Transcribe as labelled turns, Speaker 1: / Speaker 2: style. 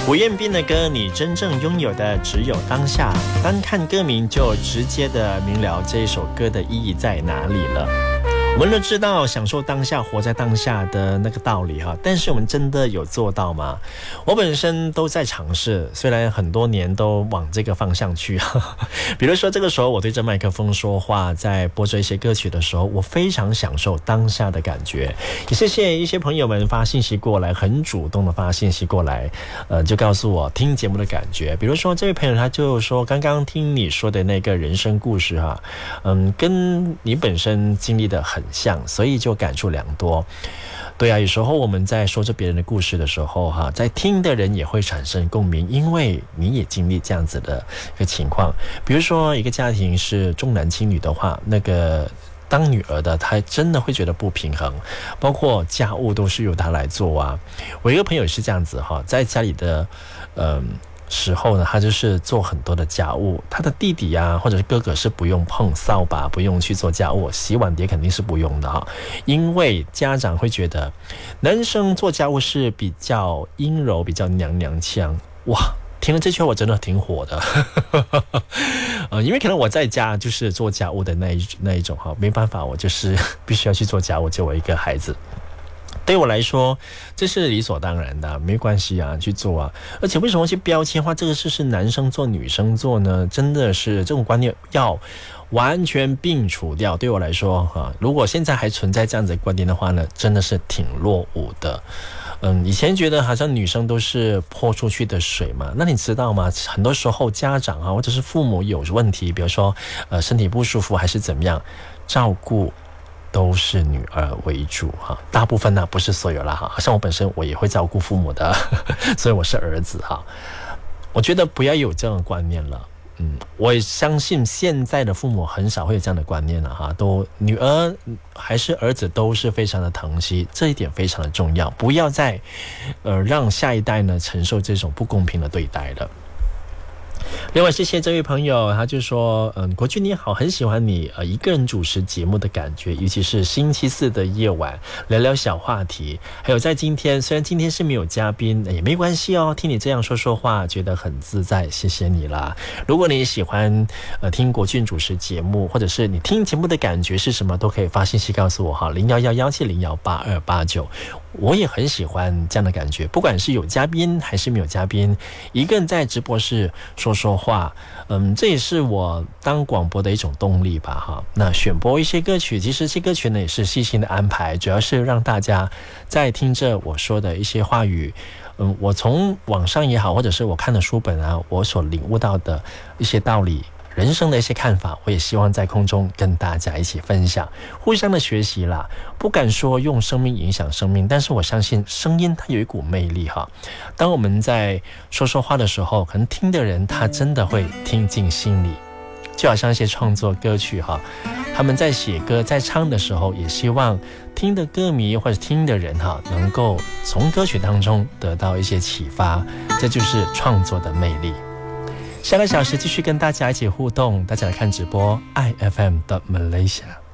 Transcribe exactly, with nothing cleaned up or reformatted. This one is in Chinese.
Speaker 1: 吴彦斌的歌，你真正拥有的只有当下。单看歌名就直接的明了这一首歌的意义在哪里了。我们都知道享受当下，活在当下的那个道理哈，但是我们真的有做到吗？我本身都在尝试，虽然很多年都往这个方向去。比如说这个时候我对着麦克风说话，在播着一些歌曲的时候，我非常享受当下的感觉。也谢谢一些朋友们发信息过来，很主动的发信息过来，呃，就告诉我听节目的感觉。比如说这位朋友他就说，刚刚听你说的那个人生故事哈，嗯，跟你本身经历的很像，所以就感触良多。对啊，有时候我们在说着别人的故事的时候哈，在听的人也会产生共鸣，因为你也经历这样子的一个情况。比如说一个家庭是重男轻女的话，那个当女儿的她真的会觉得不平衡，包括家务都是由她来做啊。我一个朋友是这样子哈，在家里的嗯时候呢，他就是做很多的家务，他的弟弟啊或者是哥哥是不用碰扫把，不用去做家务，洗碗碟肯定是不用的哈，因为家长会觉得男生做家务是比较阴柔，比较娘娘腔。哇，听了这句话我真的挺火的。呃，因为可能我在家就是做家务的那一那一种哈，没办法，我就是必须要去做家务，就我一个孩子。对我来说这是理所当然的，没关系啊，去做啊。而且为什么去标签化这个事是男生做女生做呢？真的是这种观念要完全摒除掉。对我来说啊，如果现在还存在这样子的观念的话呢，真的是挺落伍的。嗯，以前觉得好像女生都是泼出去的水嘛，那你知道吗？很多时候家长啊或者是父母有问题，比如说呃身体不舒服还是怎么样，照顾都是女儿为主哈，大部分呢不是所有啦哈，像我本身我也会照顾父母的，所以我是儿子哈。我觉得不要有这样的观念了，嗯，我也相信现在的父母很少会有这样的观念了哈，都女儿还是儿子都是非常的疼惜，这一点非常的重要，不要再呃让下一代呢承受这种不公平的对待了。另外谢谢这位朋友，他就说嗯，国军你好，很喜欢你呃一个人主持节目的感觉，尤其是星期四的夜晚聊聊小话题，还有在今天虽然今天是没有嘉宾也没关系哦，听你这样说说话觉得很自在，谢谢你啦。如果你喜欢呃听国军主持节目，或者是你听节目的感觉是什么，都可以发信息告诉我哈，零一一一七零一八二八九。我也很喜欢这样的感觉，不管是有嘉宾还是没有嘉宾，一个人在直播室说说话，嗯，这也是我当广播的一种动力吧哈。那选播一些歌曲，其实这些歌曲呢也是细心的安排，主要是让大家在听着我说的一些话语，嗯，我从网上也好，或者是我看的书本啊，我所领悟到的一些道理，人生的一些看法，我也希望在空中跟大家一起分享，互相的学习啦。不敢说用生命影响生命，但是我相信声音它有一股魅力哈。当我们在说说话的时候，可能听的人他真的会听进心里，就好像一些创作歌曲哈，他们在写歌在唱的时候，也希望听的歌迷或者听的人哈，能够从歌曲当中得到一些启发，这就是创作的魅力。下个小时继续跟大家一起互动，大家来看直播 I F M 的 Malaysia。